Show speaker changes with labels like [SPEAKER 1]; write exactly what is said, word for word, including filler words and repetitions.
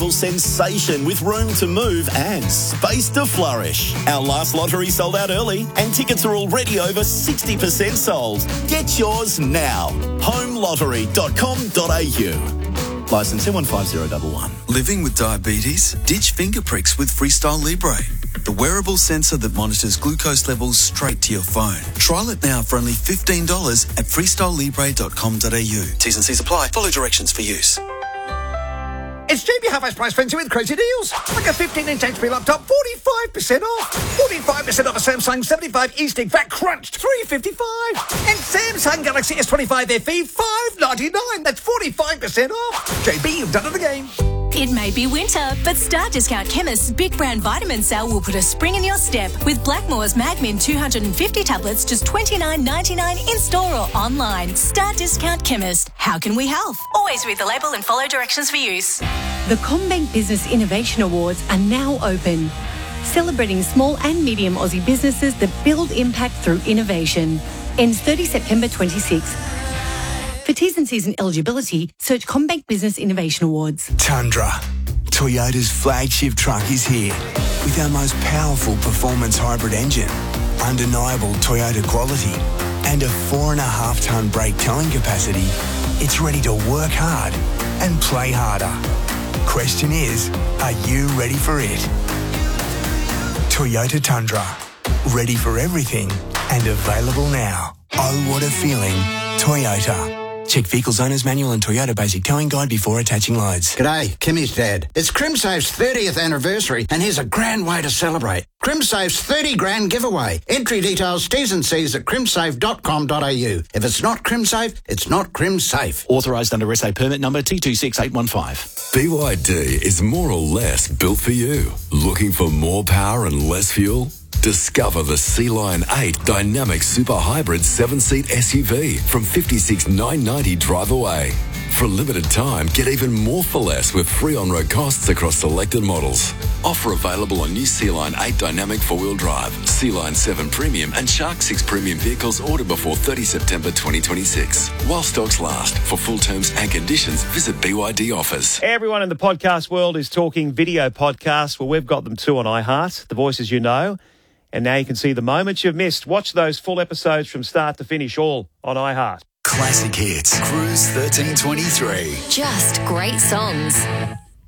[SPEAKER 1] financial sensation with room to move and space to flourish. Our last lottery sold out early and tickets are already over sixty percent sold. Get yours now. home lottery dot com dot a u. Licence N one five zero one one.
[SPEAKER 2] Living with diabetes? Ditch finger pricks with Freestyle Libre, the wearable sensor that monitors glucose levels straight to your phone. Trial it now for only fifteen dollars at freestyle libre dot com dot a u. T's and C's apply. Follow directions for use.
[SPEAKER 3] It's J B Half-Price Price Frenzy with crazy deals. Like a fifteen inch H P laptop, forty-five percent off. forty-five percent off a Samsung seventy-five E-Stick, V A T crunched, three fifty-five. And Samsung Galaxy S twenty-five F E, five ninety-nine. That's forty-five percent off. J B, you've done it again.
[SPEAKER 4] It may be winter, but Star Discount Chemist's Big Brand Vitamin Sale will put a spring in your step with Blackmore's Magmin two hundred fifty tablets just twenty-nine ninety-nine in store or online. Star Discount Chemist. How can we help? Always read the label and follow directions for use.
[SPEAKER 5] The CommBank Business Innovation Awards are now open, celebrating small and medium Aussie businesses that build impact through innovation. Ends thirtieth September twenty-sixth. For T's and C's and eligibility, search CommBank Business Innovation Awards.
[SPEAKER 6] Tundra, Toyota's flagship truck, is here with our most powerful performance hybrid engine, undeniable Toyota quality, and a four and a half tonne brake towing capacity. It's ready to work hard and play harder. Question is, are you ready for it? Toyota Tundra, ready for everything and available now. Oh, what a feeling. Toyota. Check Vehicles Owner's Manual and Toyota Basic Towing Guide before attaching loads.
[SPEAKER 7] G'day, Kimmy's dad. It's CrimSafe's thirtieth anniversary and here's a grand way to celebrate. CrimSafe's thirty grand giveaway. Entry details, T's and C's at crimsafe dot com dot a u. If it's not CrimSafe, it's not CrimSafe.
[SPEAKER 8] Authorised under S A permit number T two six eight one five.
[SPEAKER 9] B Y D is more or less built for you. Looking for more power and less fuel? Discover the Sea-Lion eight Dynamic Super Hybrid seven-seat S U V from fifty-six thousand nine hundred ninety dollars drive away. For a limited time, get even more for less with free on-road costs across selected models. Offer available on new Sea-Lion eight Dynamic four-wheel drive, Sea-Lion seven Premium and Shark six Premium vehicles ordered before thirtieth September twenty twenty-six. While stocks last. For full terms and conditions, visit B Y D offers.
[SPEAKER 10] Everyone in the podcast world is talking video podcasts. Well, we've got them too on iHeart, the voices you know. And now you can see the moments you've missed. Watch those full episodes from start to finish, all on iHeart.
[SPEAKER 2] Classic hits. Cruise thirteen twenty-three.
[SPEAKER 4] Just great songs.